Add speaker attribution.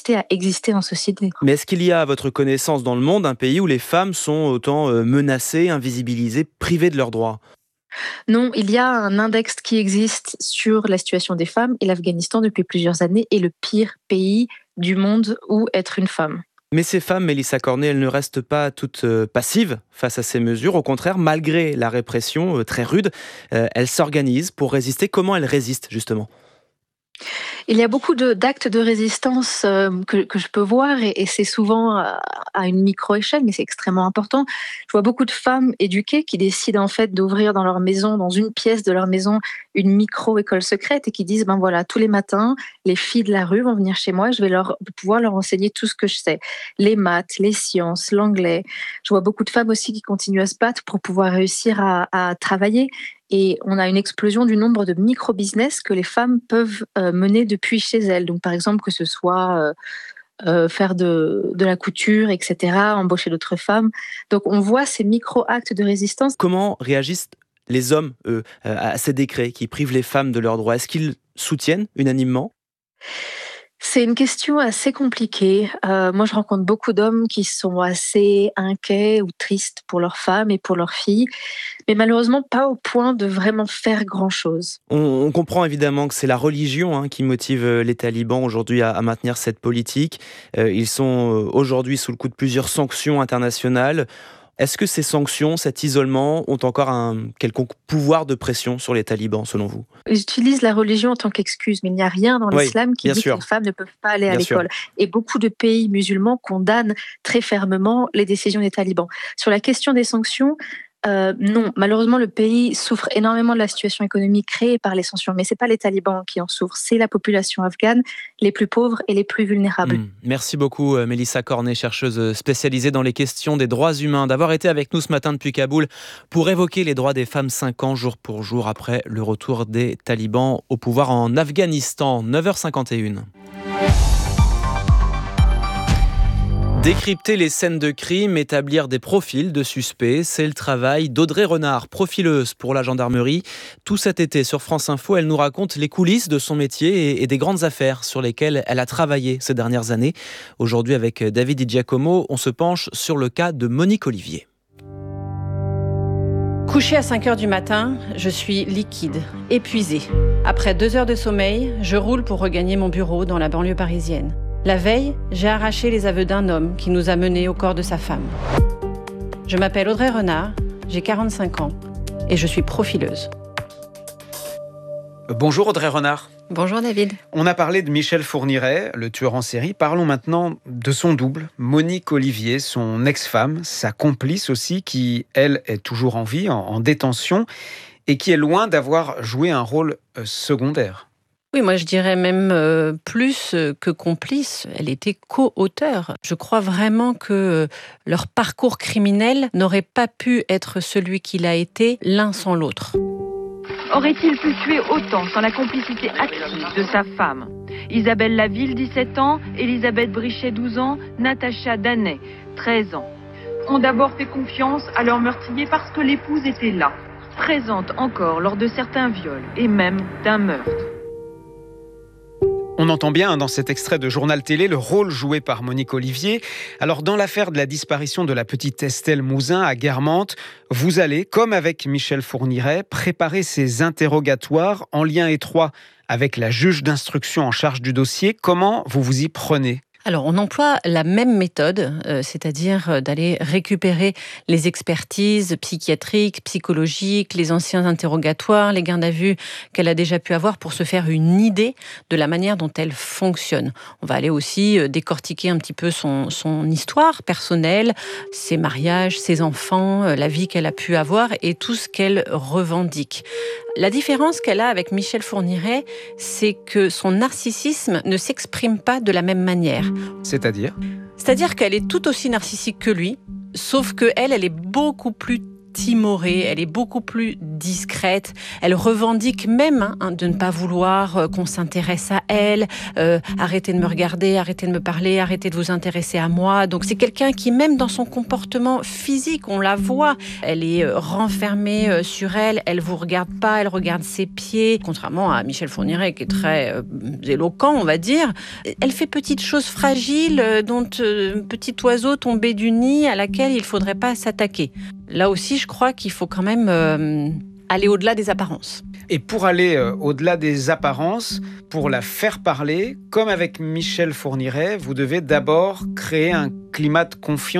Speaker 1: capacité à exister en société.
Speaker 2: Mais est-ce qu'il y a, à votre connaissance, dans le monde, un pays où les femmes sont autant menacées, invisibilisées, privées de leurs droits ?
Speaker 1: Non, il y a un index qui existe sur la situation des femmes et l'Afghanistan depuis plusieurs années est le pire pays du monde où être une femme.
Speaker 2: Mais ces femmes, Mélissa Cornet, elles ne restent pas toutes passives face à ces mesures. Au contraire, malgré la répression très rude, elles s'organisent pour résister. Comment elles résistent, justement ?
Speaker 1: Il y a beaucoup d'actes de résistance que je peux voir et c'est souvent à une micro-échelle, mais c'est extrêmement important. Je vois beaucoup de femmes éduquées qui décident en fait d'ouvrir dans leur maison, dans une pièce de leur maison, une micro-école secrète et qui disent, ben voilà, tous les matins, les filles de la rue vont venir chez moi et je vais pouvoir leur enseigner tout ce que je sais. Les maths, les sciences, l'anglais. Je vois beaucoup de femmes aussi qui continuent à se battre pour pouvoir réussir à travailler. Et on a une explosion du nombre de micro-business que les femmes peuvent mener depuis chez elles. Donc, par exemple, que ce soit faire de la couture, etc., embaucher d'autres femmes. Donc, on voit ces micro-actes de résistance.
Speaker 2: Comment réagissent les hommes, eux, à ces décrets qui privent les femmes de leurs droits ? Est-ce qu'ils soutiennent unanimement ?
Speaker 1: C'est une question assez compliquée. Moi, je rencontre beaucoup d'hommes qui sont assez inquiets ou tristes pour leurs femmes et pour leurs filles, mais malheureusement pas au point de vraiment faire grand-chose.
Speaker 2: On comprend évidemment que c'est la religion qui motive les talibans aujourd'hui à maintenir cette politique. Ils sont aujourd'hui sous le coup de plusieurs sanctions internationales. Est-ce que ces sanctions, cet isolement, ont encore un quelconque pouvoir de pression sur les talibans, selon vous ?
Speaker 1: Ils utilisent la religion en tant qu'excuse, mais il n'y a rien dans l'islam qui dit que les femmes ne peuvent pas aller à l'école. Et beaucoup de pays musulmans condamnent très fermement les décisions des talibans. Sur la question des sanctions, non, malheureusement, le pays souffre énormément de la situation économique créée par les sanctions, mais ce n'est pas les talibans qui en souffrent, c'est la population afghane, les plus pauvres et les plus vulnérables.
Speaker 2: Merci beaucoup, Mélissa Cornet, chercheuse spécialisée dans les questions des droits humains, d'avoir été avec nous ce matin depuis Kaboul pour évoquer les droits des femmes 5 ans, jour pour jour, après le retour des talibans au pouvoir en Afghanistan. 9h51. Décrypter les scènes de crime, établir des profils de suspects, c'est le travail d'Audrey Renard, profileuse pour la gendarmerie. Tout cet été sur France Info, elle nous raconte les coulisses de son métier et des grandes affaires sur lesquelles elle a travaillé ces dernières années. Aujourd'hui, avec David Di Giacomo, on se penche sur le cas de Monique Olivier.
Speaker 3: Couchée à 5h du matin, je suis liquide, épuisée. Après 2 heures de sommeil, je roule pour regagner mon bureau dans la banlieue parisienne. La veille, j'ai arraché les aveux d'un homme qui nous a menés au corps de sa femme. Je m'appelle Audrey Renard, j'ai 45 ans et je suis profileuse.
Speaker 4: Bonjour Audrey Renard.
Speaker 3: Bonjour David.
Speaker 4: On a parlé de Michel Fourniret, le tueur en série. Parlons maintenant de son double, Monique Olivier, son ex-femme, sa complice aussi, qui, elle, est toujours en vie, en détention, et qui est loin d'avoir joué un rôle secondaire.
Speaker 3: Oui, moi je dirais même plus que complice, elle était co-auteure. Je crois vraiment que leur parcours criminel n'aurait pas pu être celui qu'il a été l'un sans l'autre.
Speaker 5: Aurait-il pu tuer autant sans la complicité active de sa femme ? Isabelle Laville, 17 ans, Elisabeth Brichet, 12 ans, Natacha Danet, 13 ans, ont d'abord fait confiance à leur meurtrier parce que l'épouse était là, présente encore lors de certains viols et même d'un meurtre.
Speaker 4: On entend bien dans cet extrait de journal télé le rôle joué par Monique Olivier. Alors dans l'affaire de la disparition de la petite Estelle Mouzin à Guermantes, vous allez, comme avec Michel Fourniret, préparer ces interrogatoires en lien étroit avec la juge d'instruction en charge du dossier. Comment vous vous y prenez ?
Speaker 3: Alors, on emploie la même méthode, c'est-à-dire d'aller récupérer les expertises psychiatriques, psychologiques, les anciens interrogatoires, les gardes à vue qu'elle a déjà pu avoir pour se faire une idée de la manière dont elle fonctionne. On va aller aussi décortiquer un petit peu son histoire personnelle, ses mariages, ses enfants, la vie qu'elle a pu avoir et tout ce qu'elle revendique. La différence qu'elle a avec Michel Fourniret, c'est que son narcissisme ne s'exprime pas de la même manière.
Speaker 4: C'est-à-dire ?
Speaker 3: C'est-à-dire qu'elle est tout aussi narcissique que lui, sauf qu'elle est beaucoup plus timorée, elle est beaucoup plus discrète. Elle revendique même de ne pas vouloir qu'on s'intéresse à elle. Arrêtez de me regarder, arrêtez de me parler, arrêtez de vous intéresser à moi. Donc c'est quelqu'un qui, même dans son comportement physique, on la voit, elle est renfermée sur elle, elle vous regarde pas, elle regarde ses pieds. Contrairement à Michel Fourniret, qui est très éloquent, on va dire, elle fait petites choses fragiles, dont un petit oiseau tombé du nid à laquelle il faudrait pas s'attaquer. Là aussi, je crois qu'il faut quand même aller au-delà des apparences.
Speaker 4: Et pour aller au-delà des apparences, pour la faire parler, comme avec Michel Fourniret, vous devez d'abord créer un climat de confiance